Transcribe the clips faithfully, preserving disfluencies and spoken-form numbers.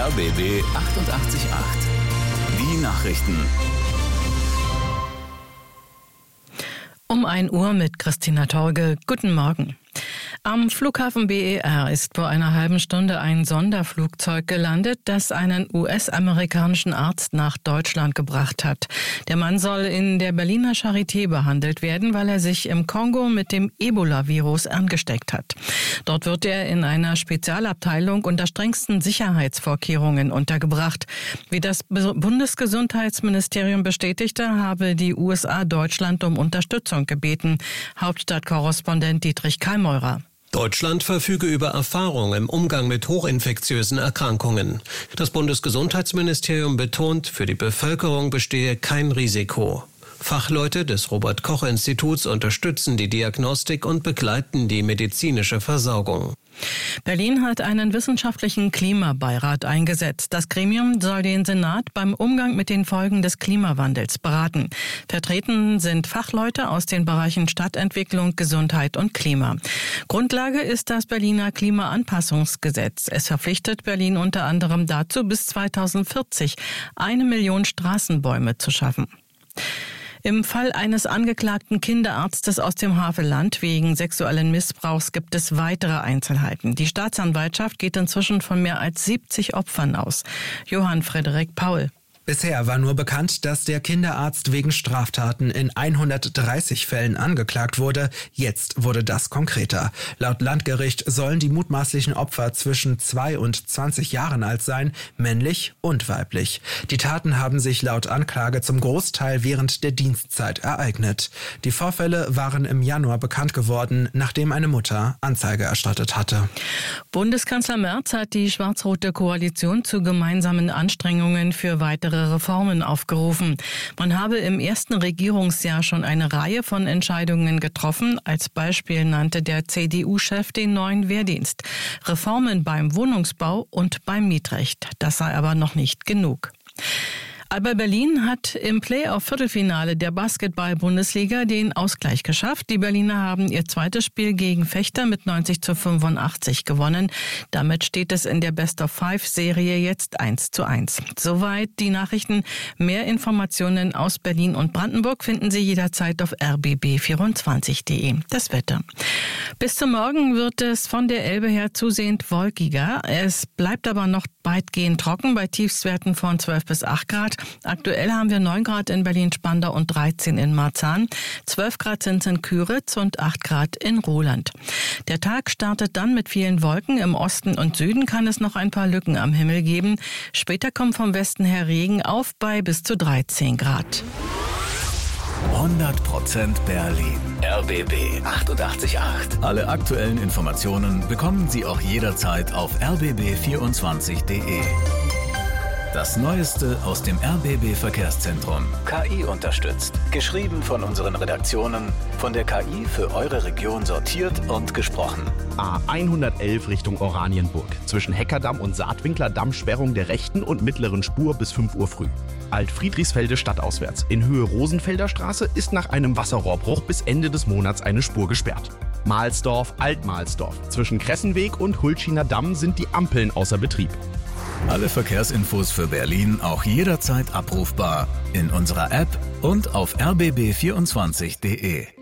R B B achtundachtzig Komma acht. Die Nachrichten. Um ein Uhr mit Christina Torge. Guten Morgen. Am Flughafen B E R ist vor einer halben Stunde ein Sonderflugzeug gelandet, das einen U S-amerikanischen Arzt nach Deutschland gebracht hat. Der Mann soll in der Berliner Charité behandelt werden, weil er sich im Kongo mit dem Ebola-Virus angesteckt hat. Dort wird er in einer Spezialabteilung unter strengsten Sicherheitsvorkehrungen untergebracht. Wie das Bundesgesundheitsministerium bestätigte, habe die U S A Deutschland um Unterstützung gebeten. Hauptstadtkorrespondent Dietrich Kallmeurer. Deutschland verfüge über Erfahrung im Umgang mit hochinfektiösen Erkrankungen. Das Bundesgesundheitsministerium betont, für die Bevölkerung bestehe kein Risiko. Fachleute des Robert-Koch-Instituts unterstützen die Diagnostik und begleiten die medizinische Versorgung. Berlin hat einen wissenschaftlichen Klimabeirat eingesetzt. Das Gremium soll den Senat beim Umgang mit den Folgen des Klimawandels beraten. Vertreten sind Fachleute aus den Bereichen Stadtentwicklung, Gesundheit und Klima. Grundlage ist das Berliner Klimaanpassungsgesetz. Es verpflichtet Berlin unter anderem dazu, bis zweitausendvierzig eine Million Straßenbäume zu schaffen. Im Fall eines angeklagten Kinderarztes aus dem Havelland wegen sexuellen Missbrauchs gibt es weitere Einzelheiten. Die Staatsanwaltschaft geht inzwischen von mehr als siebzig Opfern aus. Johann Frederik Paul. Bisher war nur bekannt, dass der Kinderarzt wegen Straftaten in hundertdreißig Fällen angeklagt wurde. Jetzt wurde das konkreter. Laut Landgericht sollen die mutmaßlichen Opfer zwischen zwei und zwanzig Jahren alt sein, männlich und weiblich. Die Taten haben sich laut Anklage zum Großteil während der Dienstzeit ereignet. Die Vorfälle waren im Januar bekannt geworden, nachdem eine Mutter Anzeige erstattet hatte. Bundeskanzler Merz hat die schwarz-rote Koalition zu gemeinsamen Anstrengungen für weitere Reformen aufgerufen. Man habe im ersten Regierungsjahr schon eine Reihe von Entscheidungen getroffen. Als Beispiel nannte der C D U-Chef den neuen Wehrdienst. Reformen beim Wohnungsbau und beim Mietrecht. Das sei aber noch nicht genug. Alba Berlin hat im Playoff-Viertelfinale der Basketball-Bundesliga den Ausgleich geschafft. Die Berliner haben ihr zweites Spiel gegen Vechta mit neunzig zu fünfundachtzig gewonnen. Damit steht es in der Best-of-Five-Serie jetzt eins zu eins. Soweit die Nachrichten. Mehr Informationen aus Berlin und Brandenburg finden Sie jederzeit auf r b b vierundzwanzig punkt d e. Das Wetter. Bis zum Morgen wird es von der Elbe her zusehend wolkiger. Es bleibt aber noch weitgehend trocken bei Tiefstwerten von zwölf bis acht Grad. Aktuell haben wir neun Grad in Berlin-Spandau und dreizehn in Marzahn. zwölf Grad sind es in Küritz und acht Grad in Roland. Der Tag startet dann mit vielen Wolken. Im Osten und Süden kann es noch ein paar Lücken am Himmel geben. Später kommt vom Westen her Regen auf bei bis zu dreizehn Grad. hundert Prozent Berlin. R B B achtundachtzig Komma acht. Alle aktuellen Informationen bekommen Sie auch jederzeit auf r b b vierundzwanzig punkt d e. Das Neueste aus dem R B B-Verkehrszentrum. K I unterstützt. Geschrieben von unseren Redaktionen. Von der K I für eure Region sortiert und gesprochen. A hundertelf Richtung Oranienburg. Zwischen Heckerdamm und Saatwinkler Damm Sperrung der rechten und mittleren Spur bis fünf Uhr früh. Alt-Friedrichsfelde stadtauswärts. In Höhe Rosenfelder Straße ist nach einem Wasserrohrbruch bis Ende des Monats eine Spur gesperrt. Mahlsdorf, Altmahlsdorf. Zwischen Kressenweg und Hultschiner Damm sind die Ampeln außer Betrieb. Alle Verkehrsinfos für Berlin auch jederzeit abrufbar in unserer App und auf r b b vierundzwanzig punkt d e.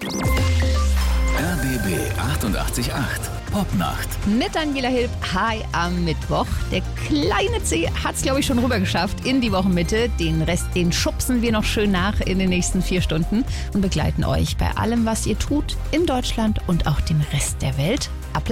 R B B achtundachtzig Komma acht. Popnacht. Mit Daniela Hilb, hi am Mittwoch. Der kleine C hat es, glaube ich, schon rüber geschafft in die Wochenmitte. Den Rest, den schubsen wir noch schön nach in den nächsten vier Stunden und begleiten euch bei allem, was ihr tut, in Deutschland und auch dem Rest der Welt. Applaus